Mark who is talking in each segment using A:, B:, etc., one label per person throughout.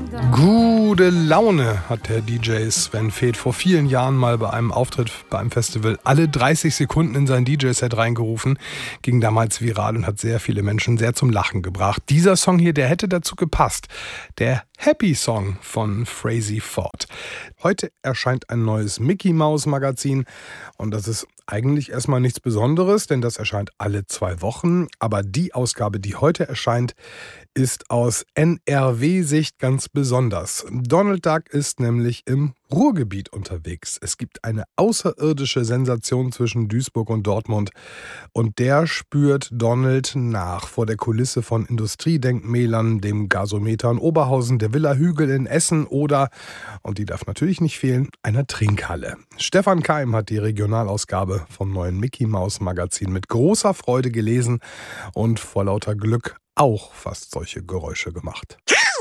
A: Gute Laune hat der DJ Sven Väth vor vielen Jahren mal bei einem Auftritt bei einem Festival alle 30 Sekunden in sein DJ-Set reingerufen. Ging damals viral und hat sehr viele Menschen sehr zum Lachen gebracht. Dieser Song hier, der hätte dazu gepasst. Der Happy Song von Frazey Ford. Heute erscheint ein neues Mickey Mouse Magazin und das ist eigentlich erstmal nichts Besonderes, denn das erscheint alle 2 Wochen. Aber die Ausgabe, die heute erscheint, ist aus NRW-Sicht ganz besonders. Donald Duck ist nämlich im Ruhrgebiet unterwegs. Es gibt eine außerirdische Sensation zwischen Duisburg und Dortmund. Und der spürt Donald nach vor der Kulisse von Industriedenkmälern, dem Gasometer in Oberhausen, der Villa Hügel in Essen oder, und die darf natürlich nicht fehlen, einer Trinkhalle. Stefan Keim hat die Regionalausgabe vom neuen Mickey Mouse Magazin mit großer Freude gelesen und vor lauter Glück auch fast solche Geräusche gemacht.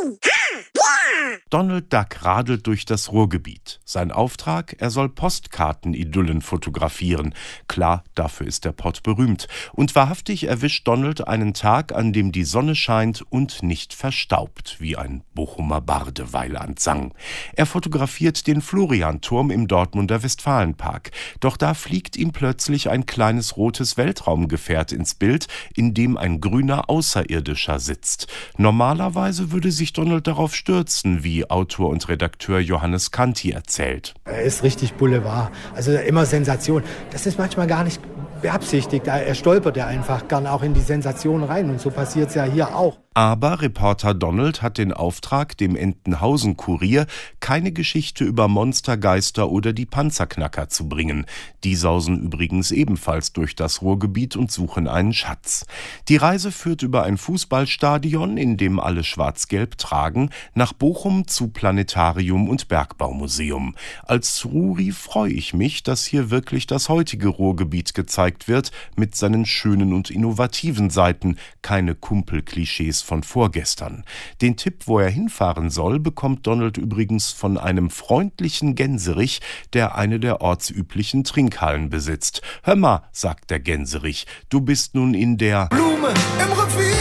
B: Donald Duck radelt durch das Ruhrgebiet. Sein Auftrag, er soll Postkartenidyllen fotografieren. Klar, dafür ist der Pott berühmt. Und wahrhaftig erwischt Donald einen Tag, an dem die Sonne scheint und nicht verstaubt, wie ein Bochumer Barde Weiland sang. Er fotografiert den Florianturm im Dortmunder Westfalenpark. Doch da fliegt ihm plötzlich ein kleines rotes Weltraumgefährt ins Bild, in dem ein grüner Außerirdischer sitzt. Normalerweise würde sich Donald darauf stürzen, wie Autor und Redakteur Johannes Kanti erzählt.
C: Er ist richtig Boulevard, also immer Sensation. Das ist manchmal gar nicht beabsichtigt. Er stolpert ja einfach gern auch in die Sensation rein und so passiert es ja hier auch.
B: Aber Reporter Donald hat den Auftrag, dem Entenhausen-Kurier keine Geschichte über Monstergeister oder die Panzerknacker zu bringen. Die sausen übrigens ebenfalls durch das Ruhrgebiet und suchen einen Schatz. Die Reise führt über ein Fußballstadion, in dem alle schwarz-gelb tragen, nach Bochum zu Planetarium und Bergbaumuseum. Als Ruri freue ich mich, dass hier wirklich das heutige Ruhrgebiet gezeigt wird, mit seinen schönen und innovativen Seiten, keine Kumpelklischees von vorgestern. Den Tipp, wo er hinfahren soll, bekommt Donald übrigens von einem freundlichen Gänserich, der eine der ortsüblichen Trinkhallen besitzt. Hör mal, sagt der Gänserich, du bist nun in der
D: Blume im Revier.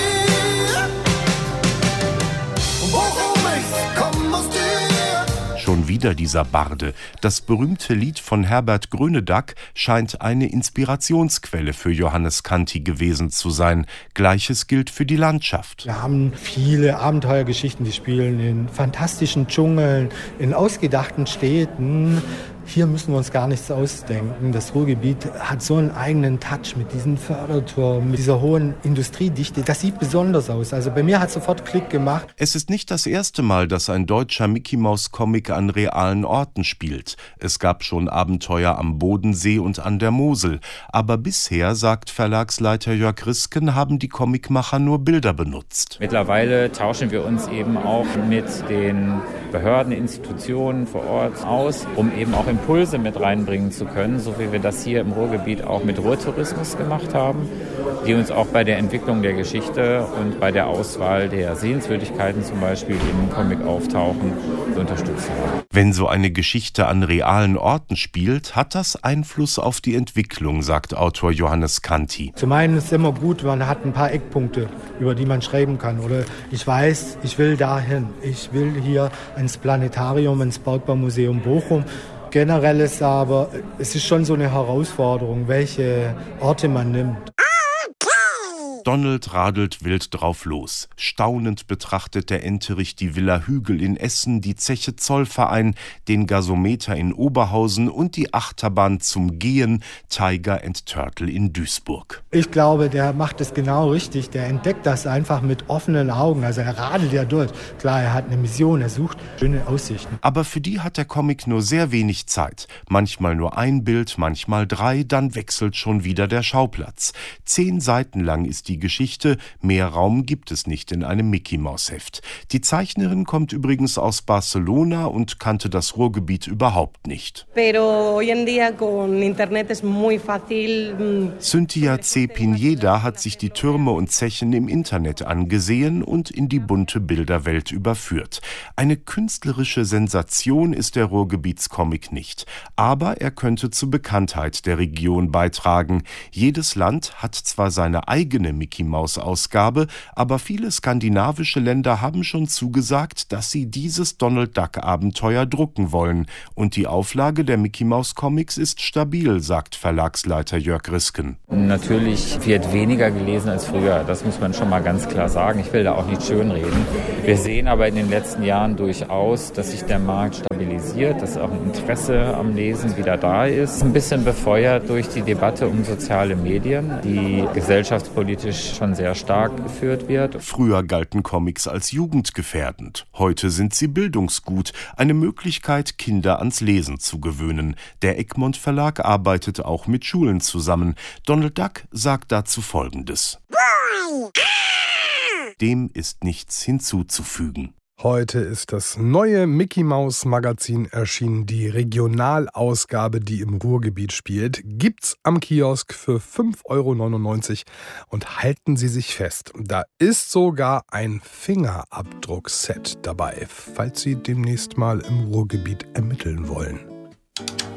B: Schon wieder dieser Barde. Das berühmte Lied von Herbert Grönedack scheint eine Inspirationsquelle für Johannes Kanti gewesen zu sein. Gleiches gilt für die Landschaft.
C: Wir haben viele Abenteuergeschichten, die spielen in fantastischen Dschungeln, in ausgedachten Städten. Hier müssen wir uns gar nichts ausdenken. Das Ruhrgebiet hat so einen eigenen Touch mit diesen Förderturmen, mit dieser hohen Industriedichte. Das sieht besonders aus. Also bei mir hat es sofort Klick gemacht.
B: Es ist nicht das erste Mal, dass ein deutscher Mickey-Maus-Comic an realen Orten spielt. Es gab schon Abenteuer am Bodensee und an der Mosel. Aber bisher, sagt Verlagsleiter Jörg Risken, haben die Comicmacher nur Bilder benutzt.
E: Mittlerweile tauschen wir uns eben auch mit den Behörden, Institutionen vor Ort aus, um eben auch Impulse mit reinbringen zu können, so wie wir das hier im Ruhrgebiet auch mit Ruhrtourismus gemacht haben, die uns auch bei der Entwicklung der Geschichte und bei der Auswahl der Sehenswürdigkeiten zum Beispiel, die im Comic auftauchen, unterstützen haben.
B: Wenn so eine Geschichte an realen Orten spielt, hat das Einfluss auf die Entwicklung, sagt Autor Johannes Kanti.
C: Zum einen ist es immer gut, man hat ein paar Eckpunkte, über die man schreiben kann. Oder ich weiß, ich will dahin. Ich will hier ins Planetarium, ins Bergbaumuseum Bochum. Generell ist aber, es ist schon so eine Herausforderung, welche Orte man nimmt.
B: Donald radelt wild drauf los. Staunend betrachtet der Enterich die Villa Hügel in Essen, die Zeche Zollverein, den Gasometer in Oberhausen und die Achterbahn zum Gehen Tiger and Turtle in Duisburg.
C: Ich glaube, der macht es genau richtig. Der entdeckt das einfach mit offenen Augen. Also er radelt ja durch. Klar, er hat eine Mission, er sucht schöne Aussichten.
B: Aber für die hat der Comic nur sehr wenig Zeit. Manchmal nur ein Bild, manchmal 3, dann wechselt schon wieder der Schauplatz. 10 Seiten lang ist die Geschichte, mehr Raum gibt es nicht in einem Mickey-Maus-Heft. Die Zeichnerin kommt übrigens aus Barcelona und kannte das Ruhrgebiet überhaupt nicht. Cynthia C. Pineda hat sich die Türme und Zechen im Internet angesehen und in die bunte Bilderwelt überführt. Eine künstlerische Sensation ist der Ruhrgebietscomic nicht, aber er könnte zur Bekanntheit der Region beitragen. Jedes Land hat zwar seine eigene Mickey-Maus-Ausgabe, aber viele skandinavische Länder haben schon zugesagt, dass sie dieses Donald-Duck-Abenteuer drucken wollen. Und die Auflage der Mickey-Maus-Comics ist stabil, sagt Verlagsleiter Jörg Risken.
E: Natürlich wird weniger gelesen als früher, das muss man schon mal ganz klar sagen. Ich will da auch nicht schönreden. Wir sehen aber in den letzten Jahren durchaus, dass sich der Markt stabilisiert, dass auch ein Interesse am Lesen wieder da ist. Ein bisschen befeuert durch die Debatte um soziale Medien, die gesellschaftspolitisch schon sehr stark geführt wird.
B: Früher galten Comics als jugendgefährdend. Heute sind sie Bildungsgut, eine Möglichkeit, Kinder ans Lesen zu gewöhnen. Der Egmont Verlag arbeitet auch mit Schulen zusammen. Donald Duck sagt dazu Folgendes: Dem ist nichts hinzuzufügen.
A: Heute ist das neue Mickey-Maus-Magazin erschienen, die Regionalausgabe, die im Ruhrgebiet spielt. Gibt's am Kiosk für 5,99 € und halten Sie sich fest, da ist sogar ein Fingerabdruckset dabei, falls Sie demnächst mal im Ruhrgebiet ermitteln wollen.